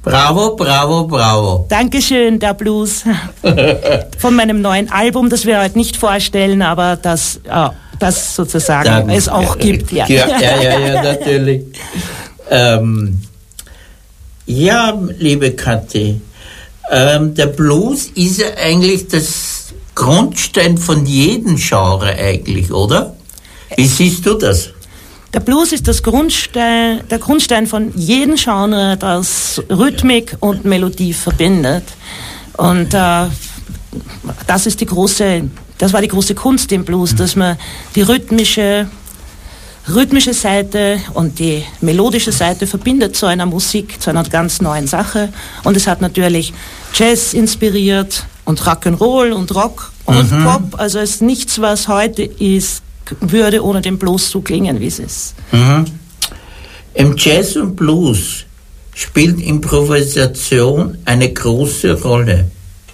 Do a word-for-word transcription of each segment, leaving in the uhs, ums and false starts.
Bravo, bravo, bravo. Dankeschön, der Blues von meinem neuen Album, das wir heute nicht vorstellen, aber das, äh, das sozusagen Dann, es auch ja, gibt. Ja, ja, ja, ja, ja natürlich. ähm, ja, liebe Kathi, ähm, der Blues ist ja eigentlich das Grundstein von jedem Genre eigentlich, oder? Wie siehst du das? Der Blues ist das Grundstein, der Grundstein von jedem Genre, das Rhythmik und Melodie verbindet. Und äh, das ist die große, das war die große Kunst im Blues, dass man die rhythmische, rhythmische Seite und die melodische Seite verbindet zu einer Musik, zu einer ganz neuen Sache. Und es hat natürlich Jazz inspiriert und Rock'n'Roll und Rock und mhm. Pop. Also es ist nichts, was heute ist, würde ohne den Blues so klingen, wie es ist. Mhm. Im Jazz und Blues spielt Improvisation eine große Rolle.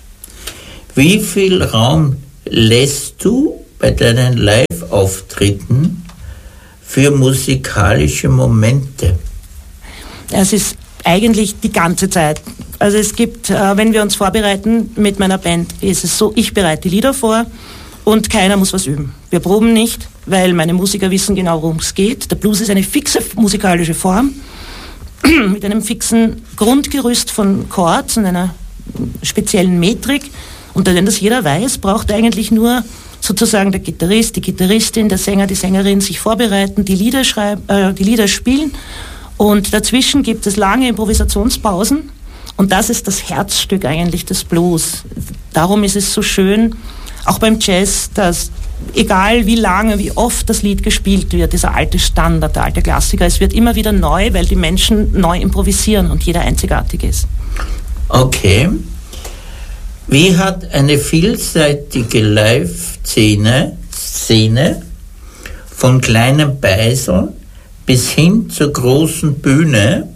Wie viel Raum lässt du bei deinen Live-Auftritten für musikalische Momente? Es ist eigentlich die ganze Zeit. Also es gibt, äh, wenn wir uns vorbereiten mit meiner Band, ist es so, ich bereite die Lieder vor, und keiner muss was üben. Wir proben nicht, weil meine Musiker wissen genau, worum es geht. Der Blues ist eine fixe musikalische Form mit einem fixen Grundgerüst von Chords und einer speziellen Metrik. Und wenn das jeder weiß, braucht eigentlich nur sozusagen der Gitarrist, die Gitarristin, der Sänger, die Sängerin sich vorbereiten, die Lieder schreiben, äh, die Lieder spielen. Und dazwischen gibt es lange Improvisationspausen. Und das ist das Herzstück eigentlich des Blues. Darum ist es so schön, auch beim Jazz, dass egal wie lange, wie oft das Lied gespielt wird, dieser alte Standard, der alte Klassiker, es wird immer wieder neu, weil die Menschen neu improvisieren und jeder einzigartig ist. Okay. Wie hat eine vielseitige Live-Szene Szene von kleinen Beiseln bis hin zur großen Bühne,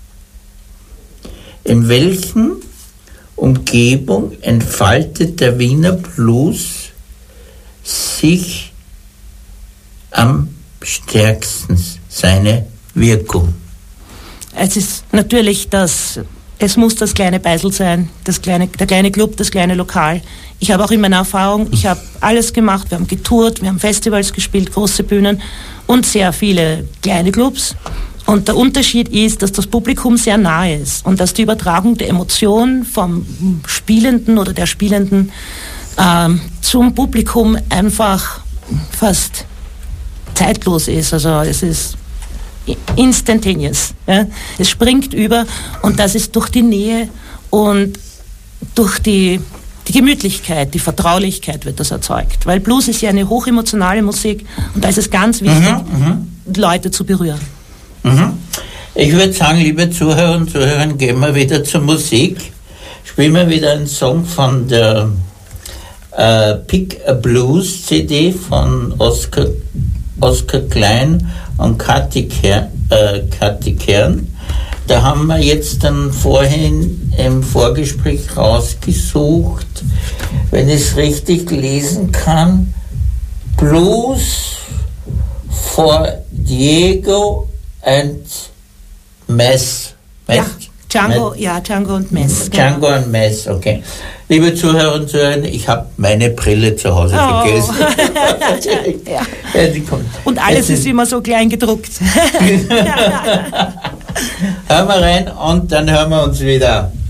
in welchen Umgebung entfaltet der Wiener Blues sich am stärksten seine Wirkung? Es ist natürlich das, es muss das kleine Beisel sein, das kleine, der kleine Club, das kleine Lokal. Ich habe auch in meiner Erfahrung, ich habe alles gemacht, wir haben getourt, wir haben Festivals gespielt, große Bühnen und sehr viele kleine Clubs. Und der Unterschied ist, dass das Publikum sehr nahe ist und dass die Übertragung der Emotion vom Spielenden oder der Spielenden ähm, zum Publikum einfach fast zeitlos ist. Also es ist instantaneous. Ja? Es springt über und das ist durch die Nähe und durch die, die Gemütlichkeit, die Vertraulichkeit wird das erzeugt. Weil Blues ist ja eine hochemotionale Musik und da ist es ganz wichtig, mhm, Leute zu berühren. Mhm. Ich würde sagen, liebe Zuhörer und Zuhörer, gehen wir wieder zur Musik. Spielen wir wieder einen Song von der äh, Pick a Blues C D von Oskar, Oskar Klein und Kathi Kern, äh, Kathi Kern. Da haben wir jetzt dann vorhin im Vorgespräch rausgesucht, wenn ich es richtig lesen kann, Blues for Diego and Mess. Mess? Ja, Django, Mess? ja, Django und Mess. Django genau. und Mess, okay. Liebe Zuhörer und Zuhörer, ich habe meine Brille zu Hause oh. vergessen. ja. Ja, die kommt. Und alles ist, ist immer so klein gedruckt. Hören wir rein und dann hören wir uns wieder.